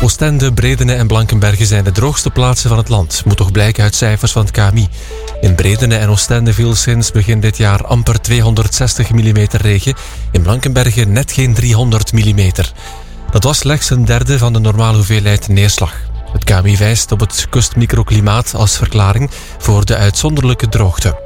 Oostende, Bredene en Blankenberge zijn de droogste plaatsen van het land. Moet toch blijken uit cijfers van het KMI. In Bredene en Oostende viel sinds begin dit jaar amper 260 mm regen. In Blankenberge net geen 300 mm. Dat was slechts een derde van de normale hoeveelheid neerslag. Het KMI wijst op het kustmicroklimaat als verklaring voor de uitzonderlijke droogte.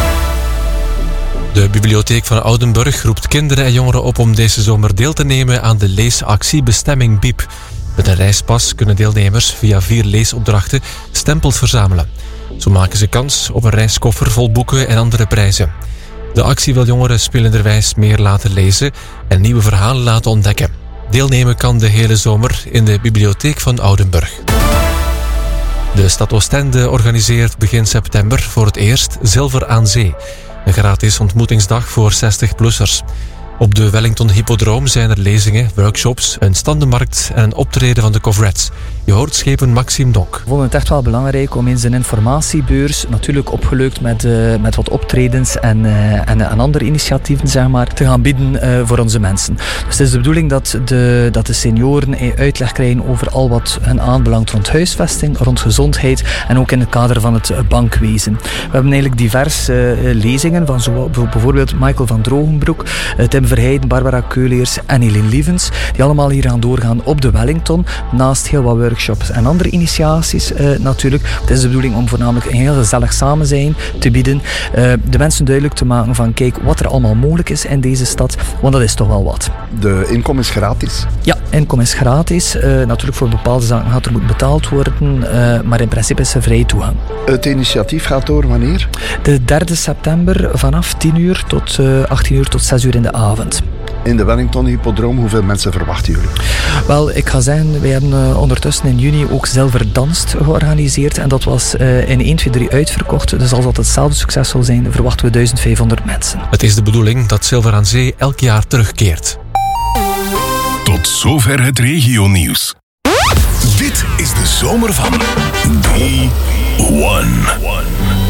De bibliotheek van Oudenburg roept kinderen en jongeren op om deze zomer deel te nemen aan de leesactie Bestemming Biep. Met een reispas kunnen deelnemers via 4 leesopdrachten stempels verzamelen. Zo maken ze kans op een reiskoffer vol boeken en andere prijzen. De actie wil jongeren spelenderwijs meer laten lezen en nieuwe verhalen laten ontdekken. Deelnemen kan de hele zomer in de bibliotheek van Oudenburg. De stad Oostende organiseert begin september voor het eerst Zilver aan Zee. Een gratis ontmoetingsdag voor 60-plussers. Op de Wellington Hippodroom zijn er lezingen, workshops, een standenmarkt en een optreden van de Coverets. Je hoort schepen Maxime Donk. We vonden het echt wel belangrijk om eens een informatiebeurs, natuurlijk opgeleukt met wat optredens en andere initiatieven, zeg maar, te gaan bieden voor onze mensen. Dus het is de bedoeling dat de senioren uitleg krijgen over al wat hen aanbelangt rond huisvesting, rond gezondheid en ook in het kader van het bankwezen. We hebben eigenlijk diverse lezingen van zo bijvoorbeeld Michael van Drogenbroek, Tim Verheijden, Barbara Keuleers en Eline Lievens, die allemaal hier gaan doorgaan op de Wellington, naast heel wat workshops en andere initiaties natuurlijk. Het is de bedoeling om voornamelijk een heel gezellig samen zijn te bieden, de mensen duidelijk te maken van kijk wat er allemaal mogelijk is in deze stad, want dat is toch wel wat. De inkomen is gratis? Ja, inkomen is gratis. Natuurlijk voor bepaalde zaken gaat er moeten betaald worden, maar in principe is er vrij toegang. Het initiatief gaat door wanneer? De 3e september vanaf 10 uur tot 18 uur tot 6 uur in de avond. In de Wellington Hippodroom, hoeveel mensen verwachten jullie? Wel, ik ga zeggen, wij hebben ondertussen in juni ook Zilver Danst georganiseerd en dat was in 1, 2, 3 uitverkocht. Dus als dat hetzelfde succesvol zijn, verwachten we 1500 mensen. Het is de bedoeling dat Zilver aan Zee elk jaar terugkeert. Tot zover het regionieuws. Dit is de zomer van B1.